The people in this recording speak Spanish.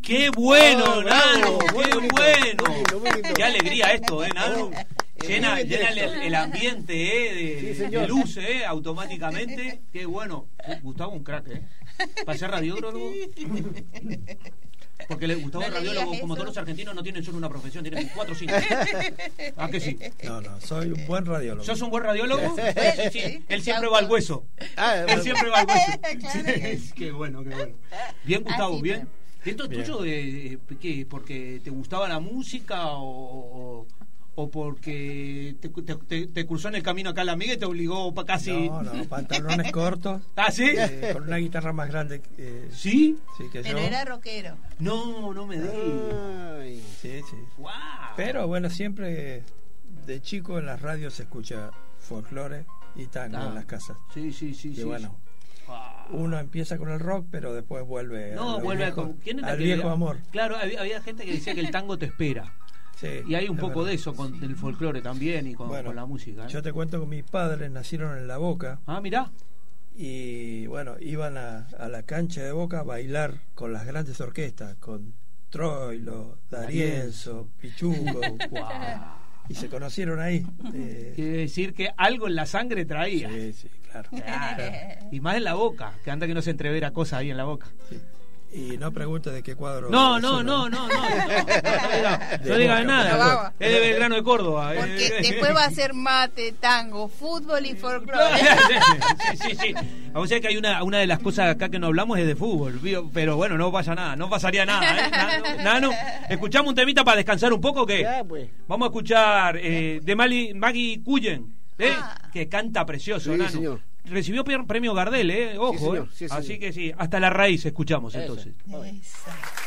¡Qué bueno, Nano! ¡Qué bueno! ¡Qué alegría esto, Nano! Llena el ambiente de luz, automáticamente. ¡Qué bueno! Gustavo, un crack, para ser radiólogo. Porque Gustavo es radiólogo, como todos los argentinos, no tienen solo una profesión, tienen 4 o 5. ¿Ah, que sí? No, soy un buen radiólogo. ¿Sos un buen radiólogo? Sí. Él siempre va al hueso. Él siempre va al hueso. Sí, qué bueno, qué bueno. Bien, Gustavo, bien. ¿Esto es tuyo qué? ¿Porque te gustaba la música o porque te cruzó en el camino acá la amiga y te obligó casi? No, pantalones cortos. ¿Ah, sí? Con una guitarra más grande. ¿Sí? Sí, que pero yo. Era rockero. No me digas. Sí. Wow. Pero bueno, siempre de chico en las radios se escucha folclore y tango en las casas. Sí. Y bueno, uno empieza con el rock, pero después vuelve al viejo amor. Claro, había gente que decía que el tango te espera. Sí, y hay un poco de eso con el folclore también y con la música. Yo te cuento que mis padres nacieron en La Boca. Ah, mirá. Y bueno, iban a la cancha de Boca a bailar con las grandes orquestas, con Troilo, D'Arienzo, Pichungo. Wow. Y se conocieron ahí. Quiere decir que algo en la sangre traía. Sí, claro. Y más en la boca, que anda que no se entrevera cosas ahí en la boca. Sí. Y no pregunte de qué cuadro. No digas nada. Es de Belgrano de Córdoba. Porque después va a ser mate, tango, fútbol y folclore. Sí. O sea que hay una de las cosas acá que no hablamos es de fútbol. Pero bueno, no pasa nada, no pasaría nada. Nano, ¿escuchamos un temita para descansar un poco o qué? Ya, pues. Vamos a escuchar de Maggie Cullen, que canta precioso, Sí, Nano. señor. Recibió premio Gardel, ojo. Sí, señor. Así que sí, hasta la raíz escuchamos. Eso. Entonces. Eso.